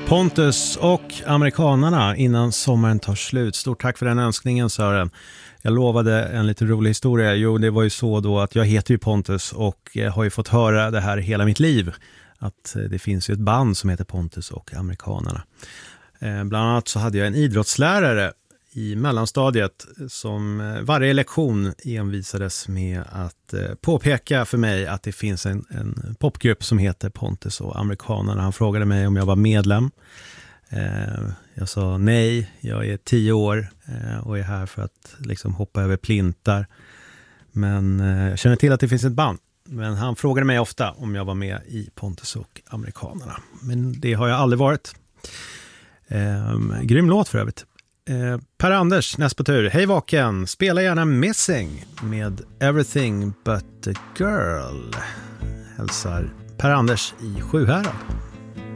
Pontus och amerikanarna innan sommaren tar slut. Stort tack för den önskningen, Sören. Jag lovade en lite rolig historia. Jo, det var ju så då att jag heter ju Pontus och har ju fått höra det här hela mitt liv. Att det finns ju ett band som heter Pontus och amerikanarna. Bland annat så hade jag en idrottslärare i mellanstadiet som varje lektion envisades med att påpeka för mig att det finns en popgrupp som heter Pontus och amerikanarna. Han frågade mig om jag var medlem. Jag sa nej, jag är 10 år och är här för att liksom hoppa över plintar. Men jag känner till att det finns ett band. Men han frågade mig ofta om jag var med i Pontus och amerikanarna. Men det har jag aldrig varit. Grym låt för övrigt. Per-Anders, näst på tur. Hej Vaken, spela gärna Missing med Everything But A Girl. Hälsar Per-Anders i Sjuhärad.